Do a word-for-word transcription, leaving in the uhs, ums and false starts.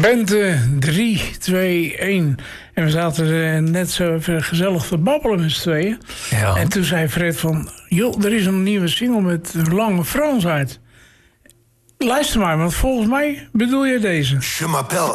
Bente drie, twee, één. En we zaten uh, net zo even gezellig te babbelen met z'n tweeën. Ja. En toen zei Fred van... joh, er is een nieuwe single met Lange Frans uit. Luister maar, want volgens mij bedoel je deze. Je m'appelle